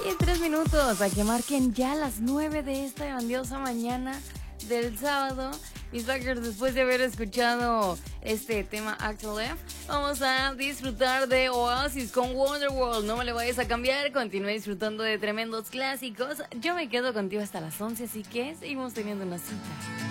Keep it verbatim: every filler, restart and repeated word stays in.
Y tres minutos a que marquen ya las nueve de esta grandiosa mañana del sábado. Mis Packers, después de haber escuchado este tema Act Left, vamos a disfrutar de Oasis con Wonderworld. No me le vayas a cambiar, continúe disfrutando de tremendos clásicos. Yo me quedo contigo hasta las once, así que seguimos teniendo una cita.